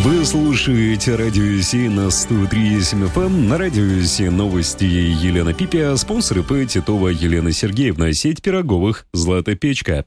Вы слушаете Радио Си на 103.7 FM. На Радио Си новости Елена Пипия, спонсор ИП Титова Елена Сергеевна, сеть пироговых «Злата Печка».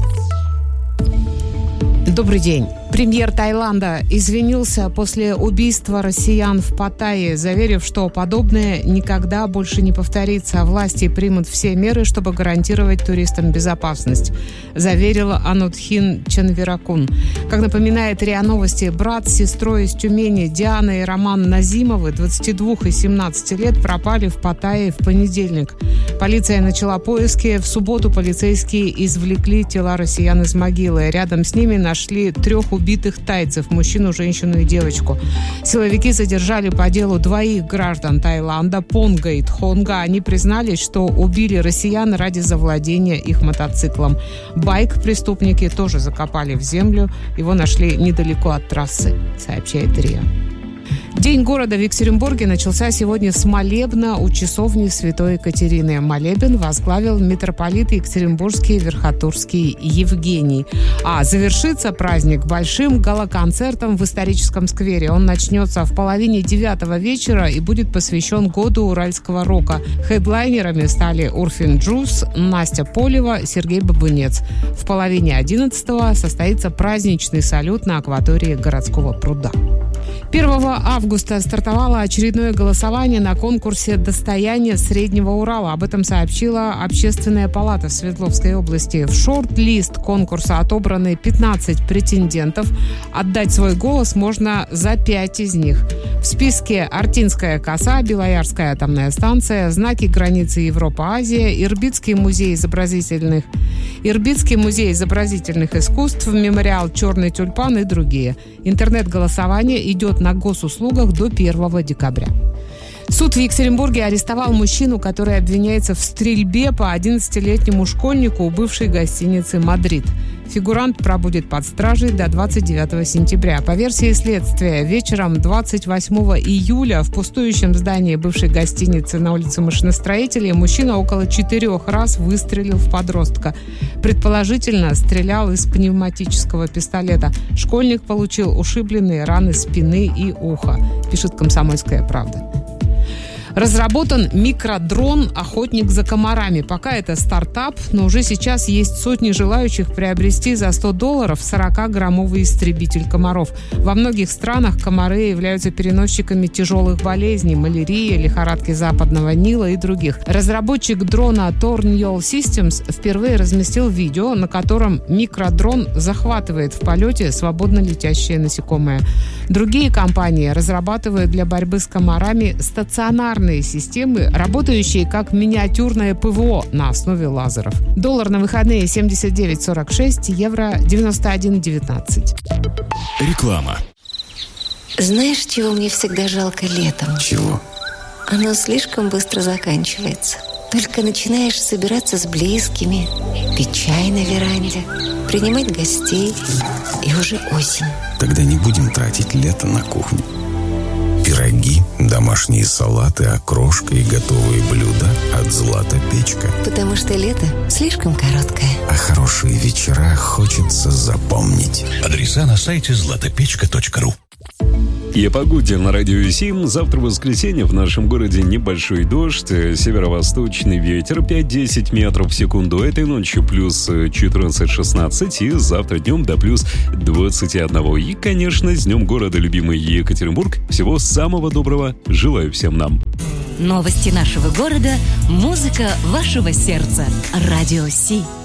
Добрый день. Премьер Таиланда извинился после убийства россиян в Паттайе, заверив, что подобное никогда больше не повторится, а власти примут все меры, чтобы гарантировать туристам безопасность, заверила Анутхин Чанвиракун. Как напоминает РИА Новости, брат с сестрой из Тюмени Диана и Роман Назимовы, 22 и 17 лет, пропали в Паттайе в понедельник. Полиция начала поиски. В субботу полицейские извлекли тела россиян из могилы. Рядом с ними нашли 3 убитых тайцев – мужчину, женщину и девочку. Силовики задержали по делу 2 граждан Таиланда – Понга и Тхонга. Они признались, что убили россиян ради завладения их мотоциклом. Байк преступники тоже закопали в землю. Его нашли недалеко от трассы, сообщает РИА. День города в Екатеринбурге начался сегодня с молебна у часовни Святой Екатерины. Молебен возглавил митрополит Екатеринбургский Верхотурский Евгений. А завершится праздник большим гала-концертом в историческом сквере. Он начнется в 8:30 вечера и будет посвящен году уральского рока. Хедлайнерами стали Урфин Джюс, Настя Полева, Сергей Бабунец. В 10:30 состоится праздничный салют на акватории городского пруда. 1 августа стартовало очередное голосование на конкурсе «Достояние Среднего Урала». Об этом сообщила Общественная палата в Свердловской области. В шорт-лист конкурса отобраны 15 претендентов. Отдать свой голос можно за 5 из них. В списке Артинская коса, Белоярская атомная станция, знаки границы Европа-Азия, Ирбитский музей изобразительных искусств, мемориал «Черный тюльпан» и другие. Интернет-голосование идет на госуслугах до 1 декабря. Суд в Екатеринбурге арестовал мужчину, который обвиняется в стрельбе по 11-летнему школьнику у бывшей гостиницы «Мадрид». Фигурант пробудет под стражей до 29 сентября. По версии следствия, вечером 28 июля в пустующем здании бывшей гостиницы на улице Машиностроителей мужчина около 4 раз выстрелил в подростка. Предположительно, стрелял из пневматического пистолета. Школьник получил ушибленные раны спины и уха, пишет «Комсомольская правда». Разработан микродрон «Охотник за комарами». Пока это стартап, но уже сейчас есть сотни желающих приобрести за $100 40-граммовый истребитель комаров. Во многих странах комары являются переносчиками тяжелых болезней – малярии, лихорадки Западного Нила и других. Разработчик дрона Tornado Systems впервые разместил видео, на котором микродрон захватывает в полете свободно летящее насекомое. Другие компании разрабатывают для борьбы с комарами стационарные системы, работающие как миниатюрное ПВО на основе лазеров. Доллар на выходные 79.46, евро 91.19. Реклама. Знаешь, чего мне всегда жалко летом? Чего? Оно слишком быстро заканчивается. Только начинаешь собираться с близкими, пить чай на веранде, принимать гостей, и уже осень. Тогда не будем тратить лето на кухню. Пироги, домашние салаты, окрошка и готовые блюда от «Злата Печка». Потому что лето слишком короткое. А хорошие вечера хочется запомнить. Адреса на сайте zlatopechka.ru. И о погоде на Радио Сим. Завтра воскресенье, в нашем городе небольшой дождь, северо-восточный ветер 5-10 метров в секунду. Этой ночью плюс 14-16 и завтра днем до плюс 21. И, конечно, с днем города любимый Екатеринбург. Всего самого доброго желаю всем нам. Новости нашего города, музыка вашего сердца. Радио Си.